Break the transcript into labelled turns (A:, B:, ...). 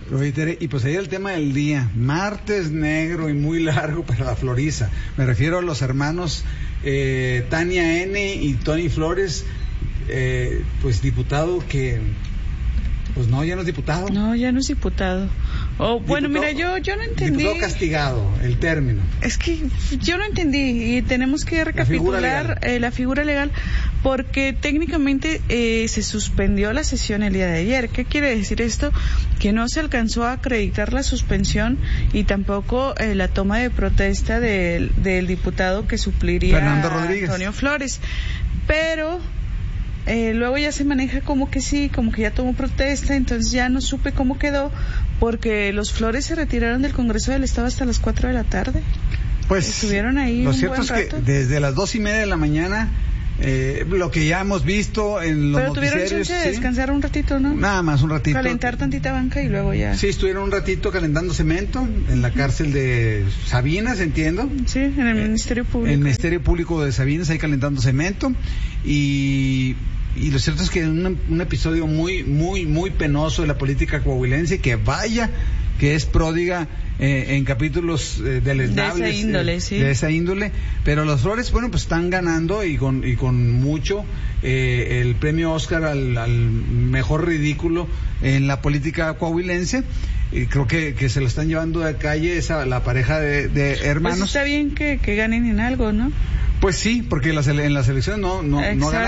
A: Oye, Tere, y pues ahí el tema del día, martes negro y muy largo para la Floriza. Me refiero a los hermanos Tania N. y Tony Flores, pues diputado que... Pues no, ya no es diputado.
B: No, ya no es diputado. Bueno, mira, yo no entendí.
A: Diputado castigado, el término.
B: Es que yo no entendí y tenemos que recapitular la figura legal porque técnicamente se suspendió la sesión el día de ayer. ¿Qué quiere decir esto? Que no se alcanzó a acreditar la suspensión y tampoco la toma de protesta del diputado que supliría
A: Fernando Rodríguez.
B: A Antonio Flores. Pero... luego ya se maneja como que sí, como que ya tomó protesta, entonces ya no supe cómo quedó, porque los Flores se retiraron del Congreso del Estado hasta las 4 de la tarde.
A: Pues
B: estuvieron ahí
A: lo
B: un
A: cierto
B: buen rato.
A: Es que desde las 2:30 de la mañana, lo que ya hemos visto en los
B: Pero tuvieron
A: noticieros...
B: chance de descansar un ratito, ¿no?
A: Nada más un ratito.
B: Calentar tantita banca y luego ya.
A: Sí, estuvieron un ratito calentando cemento en la cárcel de Sabinas, entiendo.
B: Sí, en el Ministerio Público.
A: En el Ministerio Público de Sabinas, ahí calentando cemento. Y lo cierto es que un episodio muy, muy, muy penoso de la política coahuilense, que vaya, que es pródiga en capítulos deleznables.
B: De esa índole, sí.
A: De esa índole. Pero los Flores, bueno, pues están ganando y con mucho el premio Oscar al mejor ridículo en la política coahuilense. Y creo que se lo están llevando de calle la pareja de hermanos.
B: Pues está bien que ganen en algo, ¿no?
A: Pues sí, porque en las elecciones no ganan.